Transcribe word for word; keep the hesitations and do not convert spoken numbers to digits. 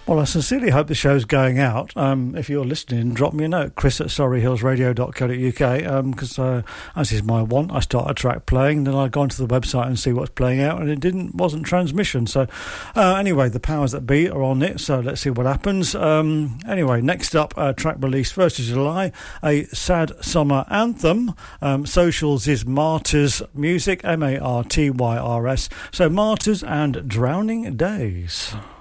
Well, I sincerely hope the show's going out. Um, if you're listening, drop me a note, chris at surreyhillsradio dot co dot uk, because um, uh, as is my want, I start a track playing, then I go onto the website and see what's playing out, and it didn't wasn't transmission. So uh, anyway, the powers that be are on it, so let's see what happens. Um, anyway, next up, uh, track released first of July, a sad summer anthem. Um, Socials is Martyrs Music, M A R T Y R S. So Martyrs and Drowning Days.